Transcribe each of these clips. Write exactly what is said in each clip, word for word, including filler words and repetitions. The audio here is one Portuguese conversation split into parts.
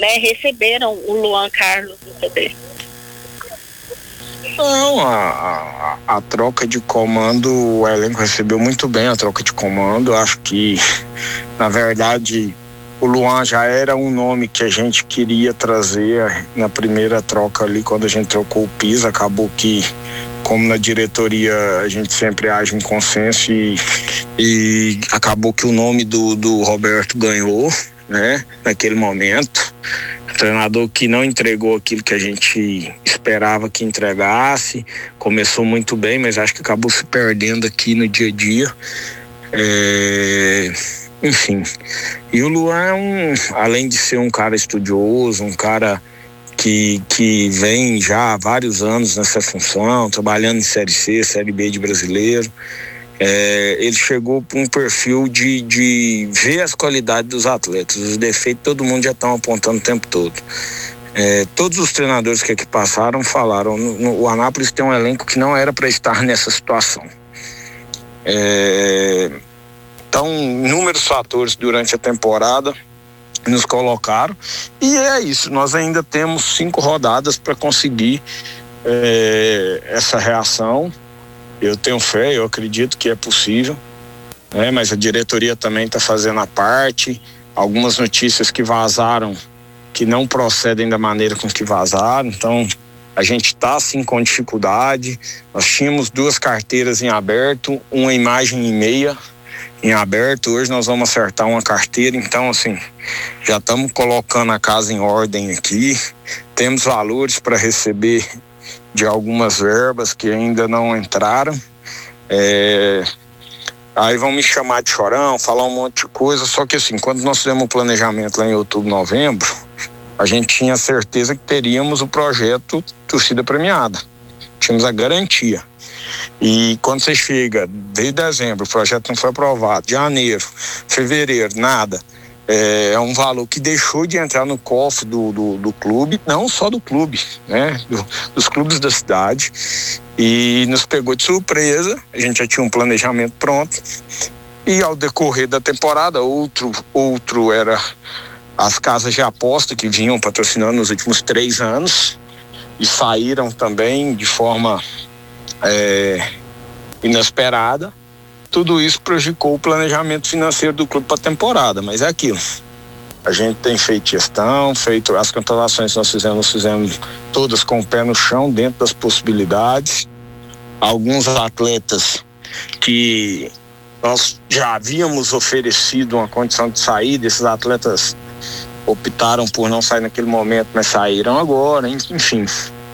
né, receberam o Luan Carlos no C D? Não, a, a, a troca de comando, o elenco recebeu muito bem a troca de comando. Acho que, na verdade, o Luan já era um nome que a gente queria trazer na primeira troca ali, quando a gente trocou o Pisa. Acabou que, como na diretoria a gente sempre age em consenso, e, e acabou que o nome do, do Roberto ganhou, né, naquele momento. Treinador que não entregou aquilo que a gente esperava que entregasse. Começou muito bem, mas acho que acabou se perdendo aqui no dia a dia. É... Enfim. E o Luan é um, além de ser um cara estudioso, um cara que, que vem já há vários anos nessa função, trabalhando em Série C, Série B de brasileiro. É, ele chegou para um perfil de, de ver as qualidades dos atletas. Os defeitos todo mundo já estão apontando o tempo todo. É, todos os treinadores que aqui passaram falaram, no, no, o Anápolis tem um elenco que não era para estar nessa situação. É, então, inúmeros fatores durante a temporada nos colocaram, e é isso, nós ainda temos cinco rodadas para conseguir é, essa reação. Eu tenho fé, eu acredito que é possível, né? Mas a diretoria também está fazendo a parte. Algumas notícias que vazaram que não procedem da maneira com que vazaram, então a gente está sim com dificuldade. Nós tínhamos duas carteiras em aberto, uma imagem e meia em aberto. Hoje nós vamos acertar uma carteira, então assim, já estamos colocando a casa em ordem aqui. Temos valores para receber de algumas verbas que ainda não entraram. É... Aí vão me chamar de chorão, falar um monte de coisa, só que assim, quando nós fizemos o planejamento lá em outubro, novembro, a gente tinha certeza que teríamos o projeto Torcida Premiada. Tínhamos a garantia. E quando você chega desde dezembro, o projeto não foi aprovado, janeiro, fevereiro, nada. É um valor que deixou de entrar no cofre do, do, do clube, não só do clube, né? Do, dos clubes da cidade, e nos pegou de surpresa. A gente já tinha um planejamento pronto, e ao decorrer da temporada, outro, outro era as casas de aposta que vinham patrocinando nos últimos três anos, e saíram também de forma é, inesperada. Tudo isso prejudicou o planejamento financeiro do clube para a temporada, mas é aquilo. A gente tem feito gestão, feito as contratações que nós fizemos, nós fizemos todas com o pé no chão, dentro das possibilidades. Alguns atletas que nós já havíamos oferecido uma condição de saída, esses atletas optaram por não sair naquele momento, mas saíram agora, enfim.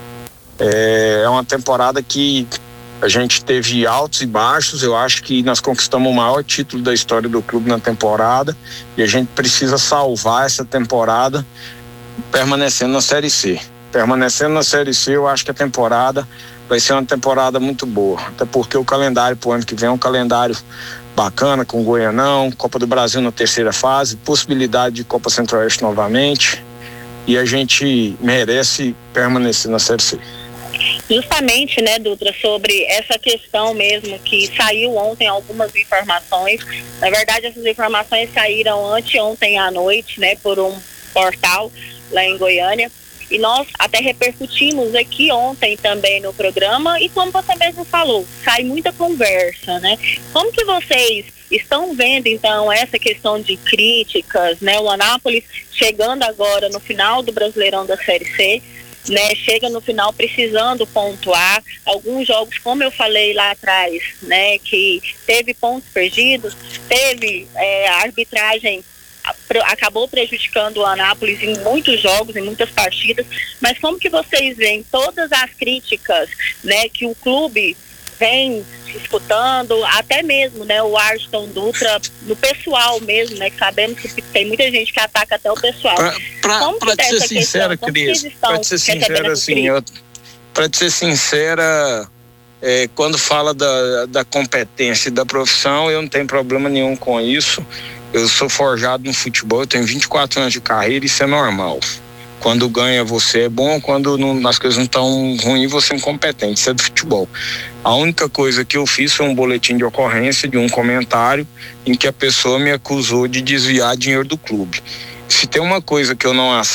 É uma temporada que a gente teve altos e baixos. Eu acho que nós conquistamos o maior título da história do clube na temporada, e a gente precisa salvar essa temporada permanecendo na Série C. Permanecendo na Série C, eu acho que a temporada vai ser uma temporada muito boa, até porque o calendário para o ano que vem é um calendário bacana, com o Goianão, Copa do Brasil na terceira fase, possibilidade de Copa Centro-Oeste novamente, e a gente merece permanecer na Série C. Justamente, né, Dutra, sobre essa questão mesmo, que saiu ontem algumas informações. Na verdade, essas informações saíram anteontem à noite, né, por um portal lá em Goiânia, e nós até repercutimos aqui ontem também no programa, e como você mesmo falou, sai muita conversa, né? Como que vocês estão vendo, então, essa questão de críticas, né? O Anápolis chegando agora no final do Brasileirão da Série C, né, chega no final precisando pontuar. Alguns jogos, como eu falei lá atrás, né, que teve pontos perdidos, teve é, a arbitragem acabou prejudicando o Anápolis em muitos jogos, em muitas partidas. Mas como que vocês veem todas as críticas, né, que o clube vem escutando, até mesmo, né, o Ayrton Dutra, no pessoal mesmo, né, que sabemos que tem muita gente que ataca até o pessoal. Para te ser sincera, Cris, para te ser sincera, assim, eu, para te ser sincera, é, quando fala da, da competência e da profissão, eu não tenho problema nenhum com isso. Eu sou forjado no futebol, eu tenho vinte e quatro anos de carreira, isso é normal. Quando ganha você é bom, quando não, as coisas não estão ruins você é incompetente, isso é do futebol. A única coisa que eu fiz foi um boletim de ocorrência de um comentário em que a pessoa me acusou de desviar dinheiro do clube. Se tem uma coisa que eu não